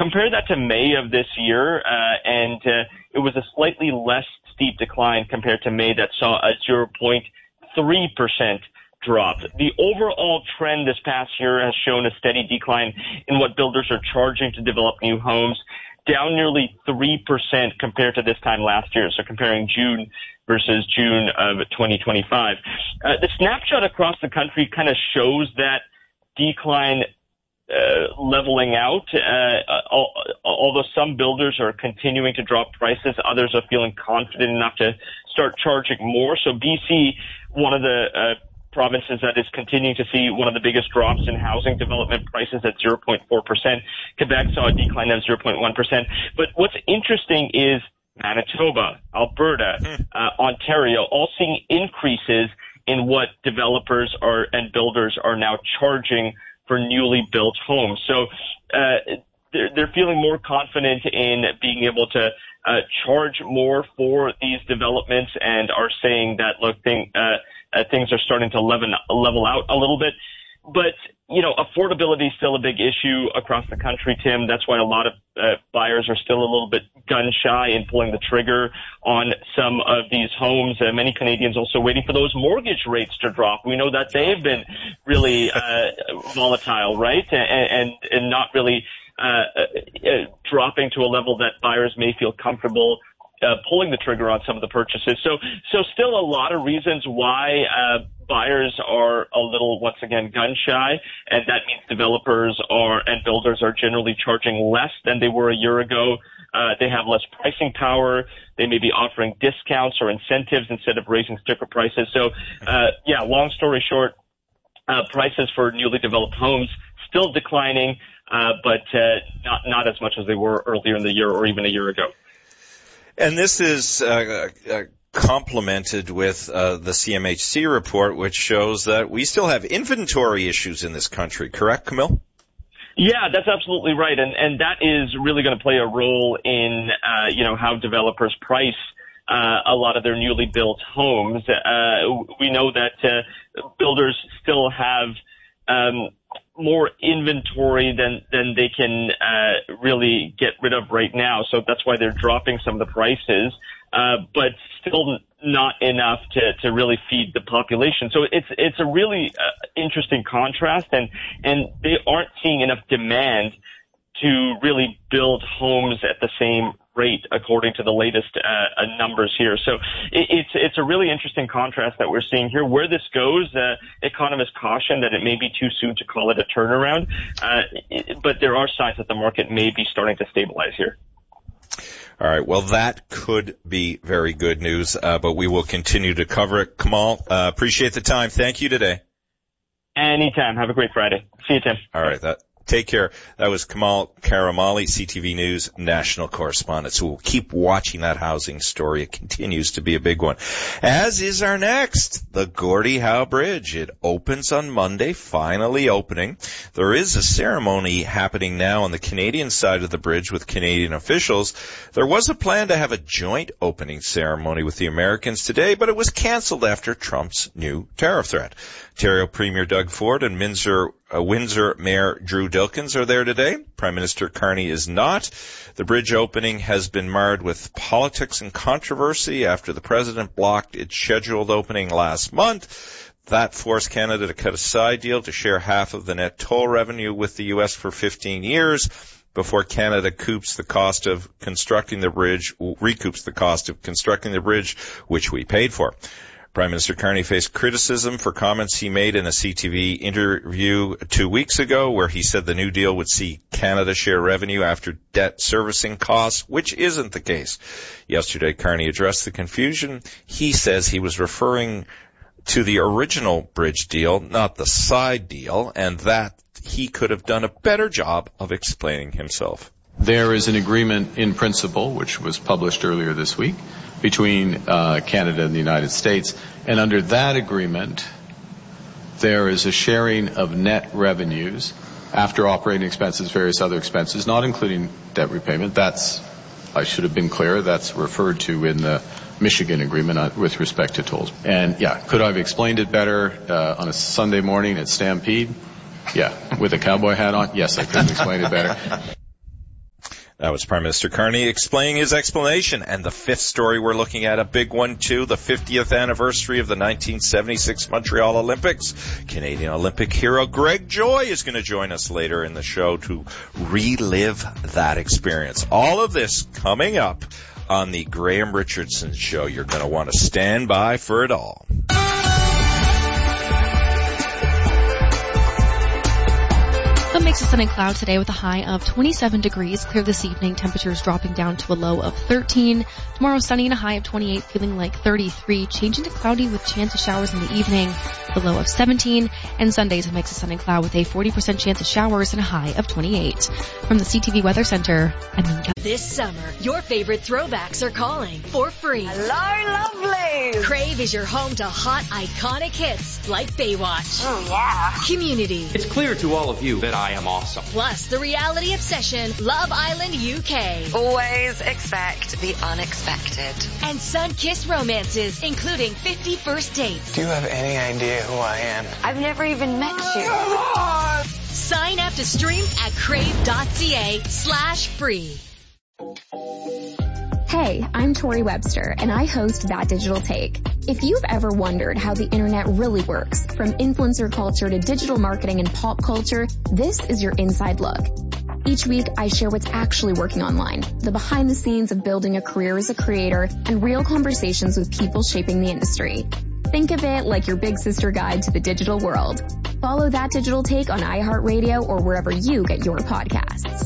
compare that to May of this year, and it was a slightly less steep decline compared to May that saw a 0.3% drop. The overall trend this past year has shown a steady decline in what builders are charging to develop new homes, down nearly 3% compared to this time last year. So comparing June versus June of 2025. The snapshot across the country kind of shows that decline leveling out. Although some builders are continuing to drop prices, others are feeling confident enough to start charging more. So BC, one of the provinces that is continuing to see one of the biggest drops in housing development prices at 0.4%. Quebec saw a decline of 0.1%. But what's interesting is Manitoba, Alberta, Ontario, all seeing increases in what developers and builders are now charging for newly built homes. So they're feeling more confident in being able to charge more for these developments, and are saying that, look, things are starting to level out a little bit. But, affordability is still a big issue across the country, Tim. That's why a lot of buyers are still a little bit gun shy in pulling the trigger on some of these homes. Many Canadians also waiting for those mortgage rates to drop. We know that they've been really volatile, right? And not really dropping to a level that buyers may feel comfortable pulling the trigger on some of the purchases. So still a lot of reasons why buyers are a little, once again, gun shy, and that means developers and builders are generally charging less than they were a year ago. They have less pricing power. They may be offering discounts or incentives instead of raising sticker prices. So, long story short, prices for newly developed homes still declining, but not as much as they were earlier in the year or even a year ago. And this is complemented with the CMHC report, which shows that we still have inventory issues in this country. Correct, Camille? Yeah, that's absolutely right. And that is really going to play a role in, how developers price a lot of their newly built homes. We know that builders still have more inventory than they can really get rid of right now. So that's why they're dropping some of the prices, but still not enough to really feed the population. So it's a really interesting contrast, and they aren't seeing enough demand to really build homes at the same rate, according to the latest numbers here. So it's a really interesting contrast that we're seeing here. Where this goes, economists caution that it may be too soon to call it a turnaround, but there are signs that the market may be starting to stabilize here. All right. Well, that could be very good news, but we will continue to cover it. Kamal, appreciate the time. Thank you today. Anytime. Have a great Friday. See you, Tim. All right. Take care. That was Kamal Karamali, CTV News national correspondent. So we'll keep watching that housing story. It continues to be a big one. As is our next, the Gordie Howe Bridge. It opens on Monday, finally opening. There is a ceremony happening now on the Canadian side of the bridge with Canadian officials. There was a plan to have a joint opening ceremony with the Americans today, but it was canceled after Trump's new tariff threat. Ontario Premier Doug Ford and Windsor Mayor Drew Dilkens are there today. Prime Minister Carney is not. The bridge opening has been marred with politics and controversy after the president blocked its scheduled opening last month. That forced Canada to cut a side deal to share half of the net toll revenue with the U.S. for 15 years before Canada recoups the cost of constructing the bridge, which we paid for. Prime Minister Carney faced criticism for comments he made in a CTV interview 2 weeks ago, where he said the new deal would see Canada share revenue after debt servicing costs, which isn't the case. Yesterday, Carney addressed the confusion. He says he was referring to the original bridge deal, not the side deal, and that he could have done a better job of explaining himself. There is an agreement in principle, which was published earlier this week, between Canada and the United States. And under that agreement, there is a sharing of net revenues after operating expenses, various other expenses, not including debt repayment. I should have been clear, that's referred to in the Michigan agreement with respect to tolls. And could I have explained it better on a Sunday morning at Stampede? Yeah, with a cowboy hat on? Yes, I could have explained it better. That was Prime Minister Carney explaining his explanation. And the fifth story we're looking at, a big one too, the 50th anniversary of the 1976 Montreal Olympics. Canadian Olympic hero Greg Joy is going to join us later in the show to relive that experience. All of this coming up on the Graham Richardson Show. You're going to want to stand by for it all. A mix of sun and cloud today with a high of 27 degrees. Clear this evening. Temperatures dropping down to a low of 13. Tomorrow sunny and a high of 28, feeling like 33. Changing to cloudy with chance of showers in the evening. The low of 17. And Sunday's a mix of sun and cloud with a 40% chance of showers and a high of 28. From the CTV Weather Center, I'm Minka. This summer, your favorite throwbacks are calling for free. Hello, lovely. Crave is your home to hot, iconic hits like Baywatch. Oh, yeah. Community. It's clear to all of you that I am awesome. Plus the reality obsession, Love Island UK. Always expect the unexpected. And sun-kissed romances, including 50 First Dates. Do you have any idea who I am? I've never even met you. Sign up to stream at crave.ca/free. Hey, I'm Tori Webster, and I host That Digital Take. If you've ever wondered how the internet really works, from influencer culture to digital marketing and pop culture, this is your inside look. Each week, I share what's actually working online, the behind the scenes of building a career as a creator, and real conversations with people shaping the industry. Think of it like your big sister guide to the digital world. Follow That Digital Take on iHeartRadio or wherever you get your podcasts.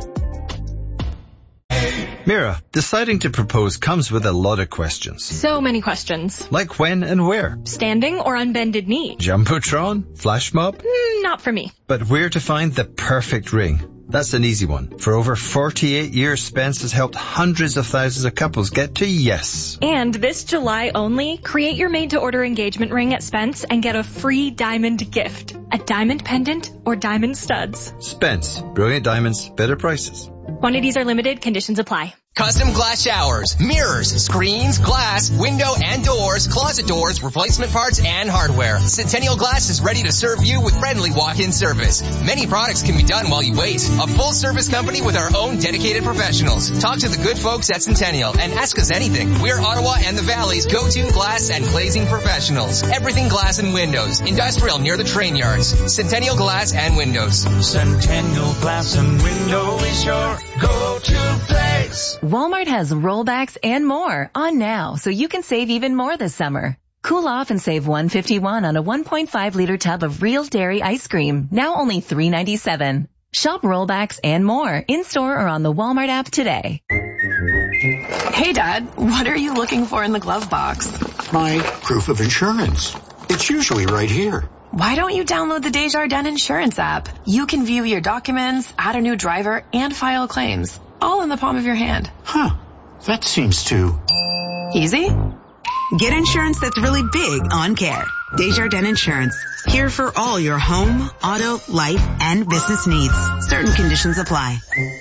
Mira, deciding to propose comes with a lot of questions. So many questions. Like when and where? Standing or on bended knee? Jumbotron? Flash mob? Not for me. But where to find the perfect ring? That's an easy one. For over 48 years, Spence has helped hundreds of thousands of couples get to yes. And this July only, create your made-to-order engagement ring at Spence and get a free diamond gift. A diamond pendant or diamond studs. Spence. Brilliant diamonds, better prices. Quantities are limited. Conditions apply. Custom glass showers, mirrors, screens, glass, window and doors, closet doors, replacement parts, and hardware. Centennial Glass is ready to serve you with friendly walk-in service. Many products can be done while you wait. A full-service company with our own dedicated professionals. Talk to the good folks at Centennial and ask us anything. We're Ottawa and the Valley's go-to glass and glazing professionals. Everything glass and windows. Industrial near the train yards. Centennial Glass and Windows. Centennial Glass and Window is your go-to place. Walmart has rollbacks and more on now, so you can save even more this summer. Cool off and save $151 on a 1.5-liter tub of real dairy ice cream, now only $3.97. Shop rollbacks and more in-store or on the Walmart app today. Hey, Dad, what are you looking for in the glove box? My proof of insurance. It's usually right here. Why don't you download the Desjardins Insurance app? You can view your documents, add a new driver, and file claims, all in the palm of your hand. Huh. That seems too easy. Get insurance that's really big on care. Desjardins Insurance. Here for all your home, auto, life, and business needs. Certain conditions apply.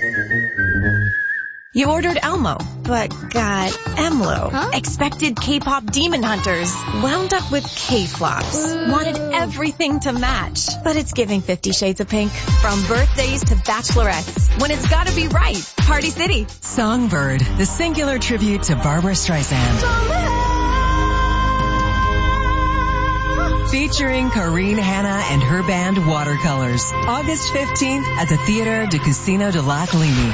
You ordered Elmo, but got Emlo. Huh? Expected K-pop demon hunters, wound up with K-flops. Wanted everything to match, but it's giving 50 Shades of Pink. From birthdays to bachelorettes, when it's gotta be right. Party City. Songbird, the singular tribute to Barbara Streisand. Featuring Karine Hanna and her band Watercolors. August 15th at the Theater de Casino de la Colini.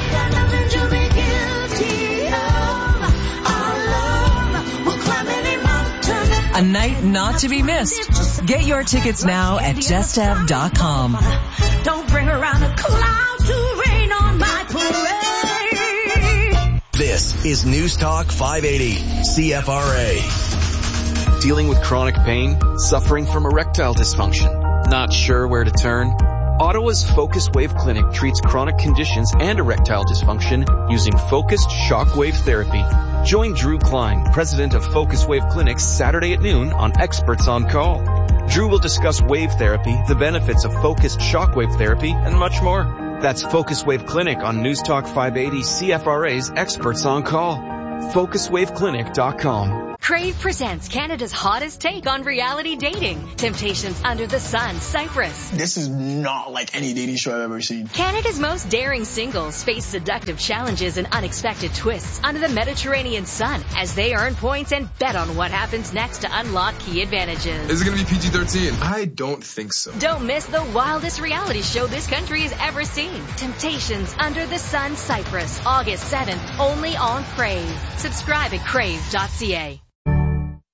A night not to be missed. Get your tickets now at justev.com. Don't bring around a cloud to rain on my parade. This is News Talk 580, CFRA. Dealing with chronic pain, suffering from erectile dysfunction, not sure where to turn? Ottawa's Focus Wave Clinic treats chronic conditions and erectile dysfunction using focused shockwave therapy. Join Drew Klein, president of Focus Wave Clinics, Saturday at noon on Experts on Call. Drew will discuss wave therapy, the benefits of focused shockwave therapy, and much more. That's Focus Wave Clinic on News Talk 580 CFRA's Experts on Call. FocusWaveClinic.com. Crave presents Canada's hottest take on reality dating. Temptations Under the Sun, Cyprus. This is not like any dating show I've ever seen. Canada's most daring singles face seductive challenges and unexpected twists under the Mediterranean sun as they earn points and bet on what happens next to unlock key advantages. Is it going to be PG-13? I don't think so. Don't miss the wildest reality show this country has ever seen. Temptations Under the Sun, Cyprus, August 7th, only on Crave. Subscribe at crave.ca.